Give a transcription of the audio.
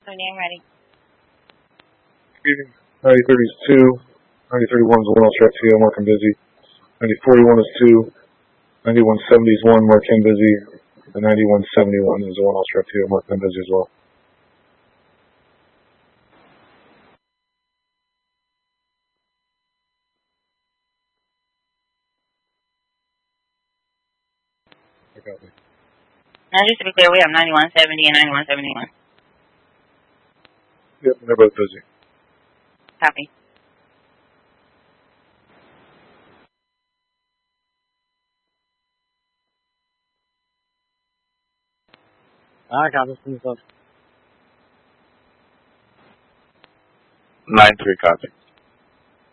I'm ready. 9030 is 2. 9031 is 1, all track 2, mark and busy. 9041 is 2. 9170 is 1, mark and busy. And 9171 is 1, all track 2, mark and busy as well. Now, just to be clear, we have 9170 and 9171. Yep, they're both busy. Copy. Copy. 9-3, copy.